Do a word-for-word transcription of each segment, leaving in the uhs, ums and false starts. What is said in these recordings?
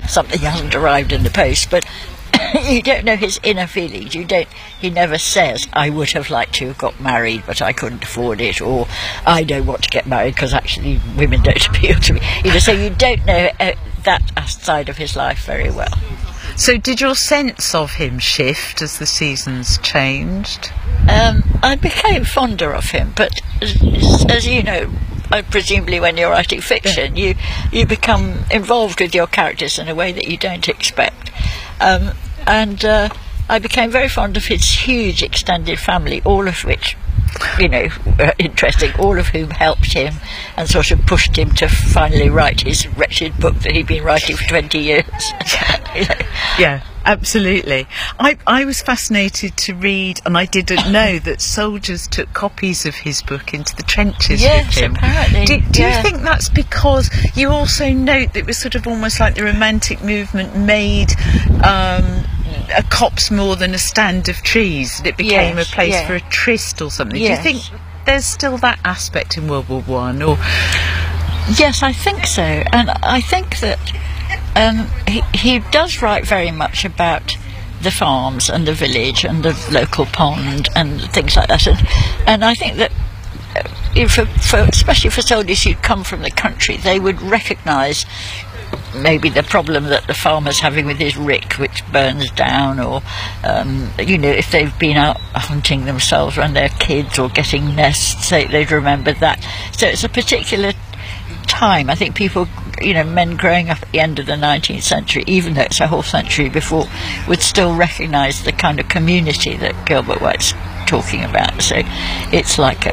something hasn't arrived in the post, but you don't know his inner feelings. You don't. He never says, "I would have liked to have got married, but I couldn't afford it," or "I don't want to get married because actually women don't appeal to me." You know, so you don't know uh, that side of his life very well. So, did your sense of him shift as the seasons changed? Um, I became fonder of him, but as, as you know, uh, presumably when you're writing fiction, yeah. you you become involved with your characters in a way that you don't expect. Um, and uh, I became very fond of his huge extended family, all of which, you know, were interesting, all of whom helped him and sort of pushed him to finally write his wretched book that he'd been writing for twenty years. You know. Yeah, absolutely. I, I was fascinated to read, and I didn't know that soldiers took copies of his book into the trenches yes, with him. apparently. Do, do yeah. you think that's because you also note that it was sort of almost like the Romantic movement made um, a copse more than a stand of trees, and it became yes, a place yeah. for a tryst or something? Yes. Do you think there's still that aspect in World War One, or? Yes, I think so, and I think that um, he, he does write very much about the farms and the village and the local pond and things like that, and, and I think that uh, for, for, especially for soldiers who come from the country, they would recognise maybe the problem that the farmer's having with his rick, which burns down, or um, you know, if they've been out hunting themselves when they're kids or getting nests, they, they'd remember that. So it's a particular time. I think people, you know, men growing up at the end of the nineteenth century, even though it's a whole century before, would still recognise the kind of community that Gilbert White's talking about. So it's like a,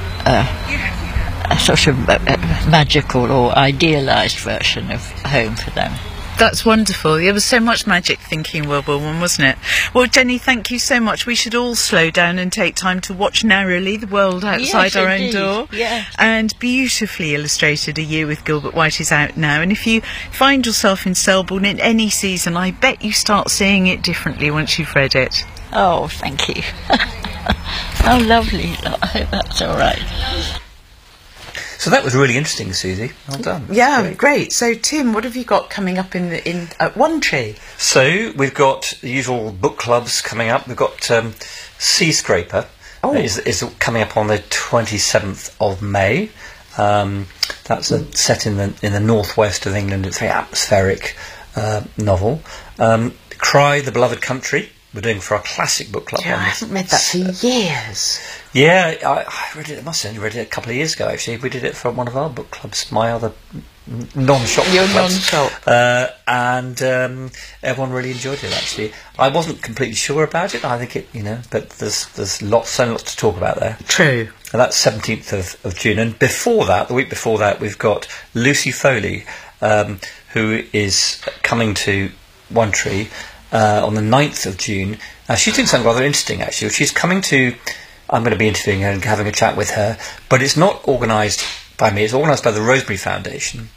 a, a sort of a, a magical or idealised version of home for them. That's wonderful. There was so much magic thinking World War One, wasn't it? Well, Jenny, thank you so much. We should all slow down and take time to watch narrowly the world outside yes, our indeed. own door. Yes. And Beautifully Illustrated A Year with Gilbert White is out now. And if you find yourself in Selborne in any season, I bet you start seeing it differently once you've read it. Oh, thank you. How lovely. I hope that's all right. So that was really interesting, Susie. Well done. Yeah, great. great. So, Tim, what have you got coming up in the, in at One Tree? So we've got the usual book clubs coming up. We've got um, Sea Scraper. Oh. is, is coming up on the twenty-seventh of May. Um, that's a, set in the in the northwest of England. It's a very atmospheric uh, novel. Um, Cry, the Beloved Country. We're doing for our classic book club. Yeah, on I haven't read that for years. Yeah, I, I read it. I must have only read it a couple of years ago. Actually, we did it for one of our book clubs. My other non-shop Your clubs. non-shop. Uh, and um, everyone really enjoyed it. Actually, I wasn't completely sure about it. I think it, you know, but there's there's lots, so lots to talk about there. True. And that's seventeenth of, of June. And before that, the week before that, we've got Lucy Foley, um, who is coming to One Tree. Uh, on the ninth of June. Now, she's doing something rather interesting, actually. She's coming to... I'm going to be interviewing her and having a chat with her, but it's not organised by me. It's organised by the Rosebery Foundation.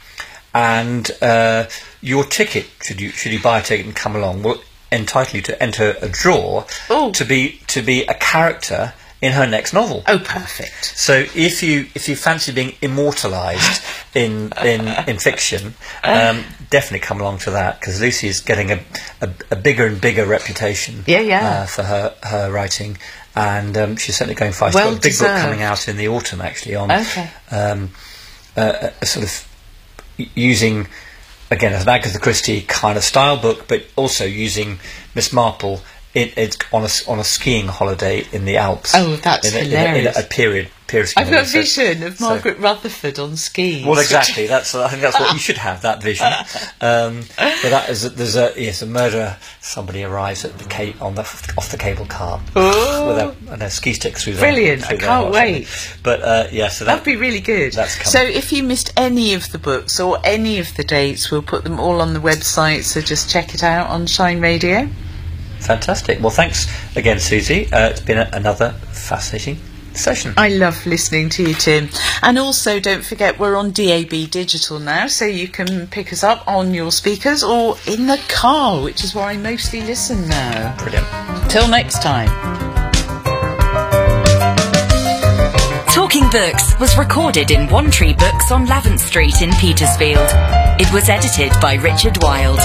And uh, your ticket, should you should you buy a ticket and come along, will entitle you to enter a draw Ooh. to be to be a character in her next novel. Oh, perfect. So if you if you fancy being immortalised in in in fiction, um, definitely come along to that, because Lucy is getting a, a a bigger and bigger reputation. Yeah, yeah. Uh, for her her writing, and um, she's certainly going fast. Well She's got a big deserved. book coming out in the autumn, actually, on Okay. um, a, a sort of using, again, an Agatha Christie kind of style book, but also using Miss Marple. It, it's on a on a skiing holiday in the Alps. Oh, that's in a, hilarious! In a, in a period period. I've got a so, vision of Margaret so, Rutherford on skis. Well, exactly. That's I think that's what you should have, that vision. Um, but that is there's a yes a murderer. Somebody arrives at the ca- on the off the cable car oh. with a, and a ski stick through. Brilliant! Their, through I can't wait. But uh, yeah, so that, that'd be really good. That's coming. So if you missed any of the books or any of the dates, we'll put them all on the website. So just check it out on Shine Radio. Fantastic. Well, thanks again, Susie. Uh, it's been a, another fascinating session. I love listening to you, Tim. And also, don't forget, we're on D A B Digital now, so you can pick us up on your speakers or in the car, which is where I mostly listen now. Brilliant. Till next time. Talking Books was recorded in One Tree Books on Lavant Street in Petersfield. It was edited by Richard Wilde.